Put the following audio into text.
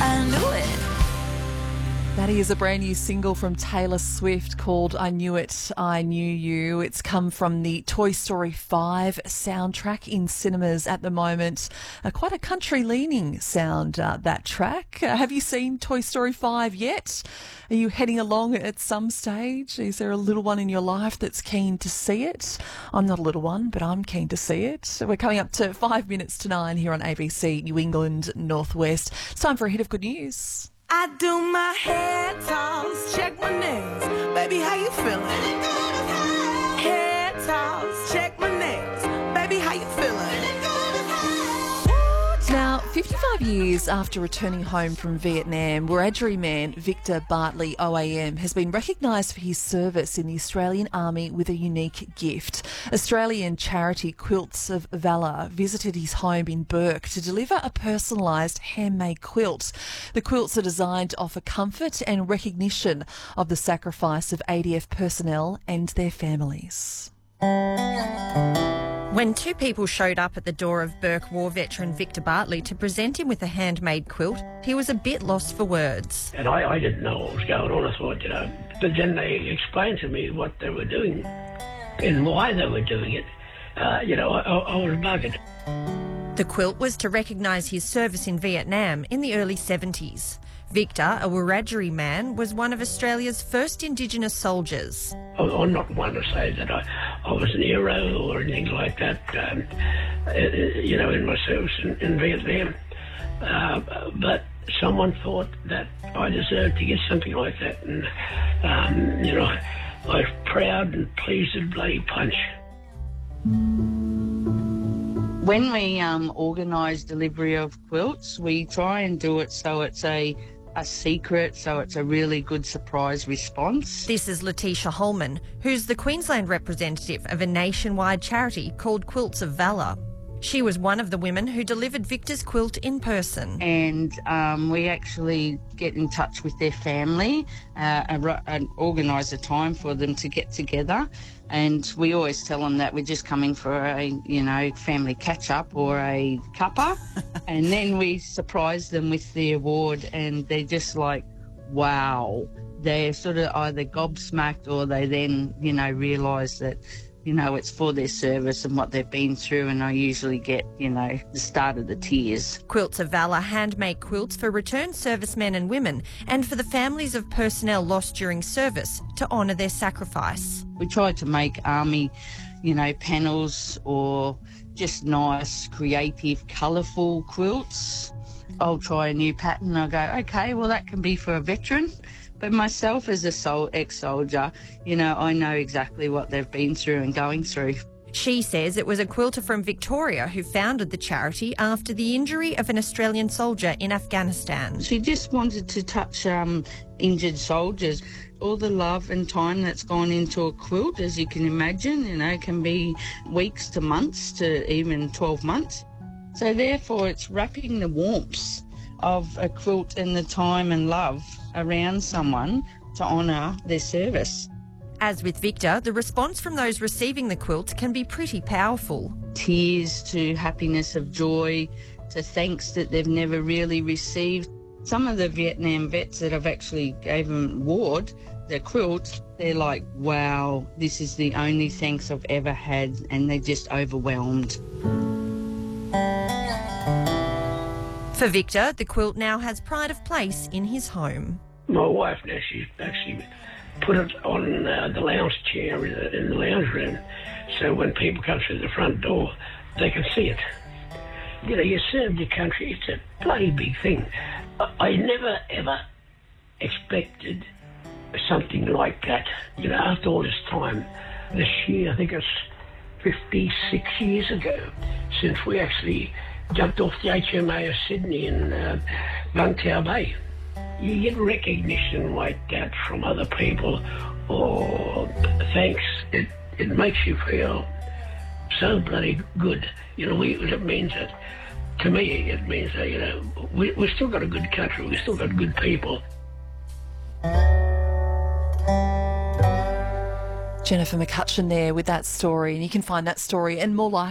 I knew it. That is a brand new single from Taylor Swift called I Knew It, I Knew You. It's come from the Toy Story 5 soundtrack in cinemas at the moment. Quite a country-leaning sound, that track. Have you seen Toy Story 5 yet? Are you heading along at some stage? Is there a little one in your life that's keen to see it? I'm not a little one, but I'm keen to see it. So we're coming up to 5 minutes to 9 here on ABC New England Northwest. It's time for a hit of good news. I do my hair toss, check my nails. Baby, how you feeling? Hair toss, check my nails. Baby, how you feeling? Now, 55 years after returning home from Vietnam, Wiradjuri man Victor Bartley OAM has been recognised for his service in the Australian Army with a unique gift. Australian charity Quilts of Valour visited his home in Bourke to deliver a personalised handmade quilt. The quilts are designed to offer comfort and recognition of the sacrifice of ADF personnel and their families. When two people showed up at the door of Bourke War veteran Victor Bartley to present him with a handmade quilt, he was a bit lost for words. And I didn't know what was going on. I thought, but then they explained to me what they were doing and why they were doing it. I was bugged. The quilt was to recognise his service in Vietnam in the early 70s. Victor, a Wiradjuri man, was one of Australia's first Indigenous soldiers. I'm not one to say that I was an hero or anything like that, in my service in Vietnam. But someone thought that I deserved to get something like that. And, I was proud and pleased to bloody punch. When we organise delivery of quilts, we try and do it so it's a secret, so it's a really good surprise response. This is Letitia Holman, who's the Queensland representative of a nationwide charity called Quilts of Valour. She was one of the women who delivered Victor's quilt in person. And we actually get in touch with their family and organise a time for them to get together. And we always tell them that we're just coming for a, family catch-up or a cuppa. And then we surprise them with the award and they're just like, wow. They're sort of either gobsmacked or they then, realise that, it's for their service and what they've been through, and I usually get, the start of the tears. Quilts of Valour handmade quilts for returned servicemen and women and for the families of personnel lost during service to honour their sacrifice. We tried to make army, panels or just nice, creative, colourful quilts. I'll try a new pattern. I'll go, okay, well, that can be for a veteran. But myself as a ex-soldier, I know exactly what they've been through and going through. She says it was a quilter from Victoria who founded the charity after the injury of an Australian soldier in Afghanistan. She just wanted to touch injured soldiers. All the love and time that's gone into a quilt, as you can imagine, can be weeks to months to even 12 months. So therefore it's wrapping the warmth of a quilt and the time and love around someone to honour their service. As with Victor, the response from those receiving the quilt can be pretty powerful. Tears to happiness of joy, to thanks that they've never really received. Some of the Vietnam vets that I've actually gave them award, the quilt, they're like, wow, this is the only thanks I've ever had, and they're just overwhelmed. For Victor, the quilt now has pride of place in his home. My wife now, she's actually put it on the lounge chair in the lounge room, so when people come through the front door, they can see it. You serve your country, it's a bloody big thing. I never, ever expected something like that. After all this time, this year, I think it's 56 years ago since we actually jumped off the HMAS Sydney in Lung Tau Bay. You get recognition like that from other people, or thanks. It makes you feel so bloody good. It means that, to me, it means that, we've still got a good country, we've still got good people. Jennifer McCutcheon there with that story, and you can find that story and more like